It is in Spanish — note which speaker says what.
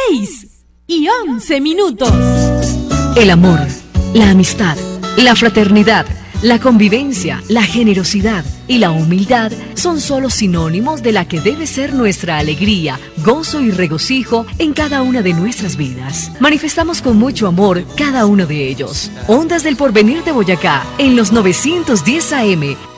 Speaker 1: 6:11.
Speaker 2: El amor, la amistad, la fraternidad, la convivencia, la generosidad y la humildad son solo sinónimos de la que debe ser nuestra alegría, gozo y regocijo en cada una de nuestras vidas. Manifestamos con mucho amor cada uno de ellos. Ondas del Porvenir de Boyacá, en los 910 AM,